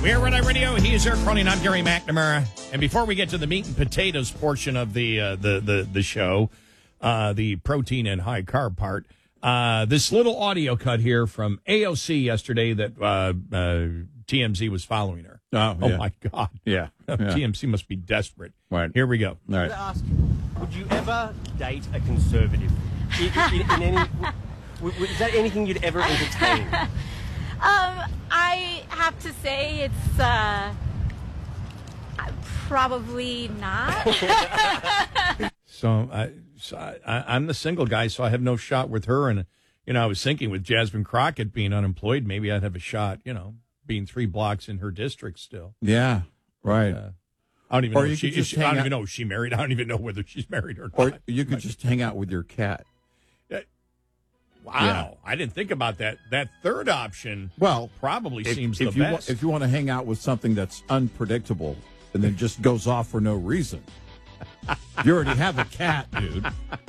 We're Red Eye Radio. He is Eric Cronin. I'm Gary McNamara. And before we get to the meat and potatoes portion of the show, the protein and high carb part, this little audio cut here from AOC yesterday that TMZ was following her. Oh my God. Yeah. TMZ must be desperate. Right. Here we go. All right. Ask, would you ever date a conservative? In any, is that anything you'd ever entertain? I have to say it's probably not. So I'm the single guy, so I have no shot with her. And, I was thinking with Jasmine Crockett being unemployed, maybe I'd have a shot, being 3 blocks in her district still. Yeah, right. I don't even know Or if you could just I don't hang even out- know if she's married. I don't even know whether she's married or not. Or you could just hang out with your cat. Wow. Yeah. I didn't think about that. That third option Well, probably if, seems if the you best. if you want to hang out with something that's unpredictable and then just goes off for no reason, you already have a cat, dude.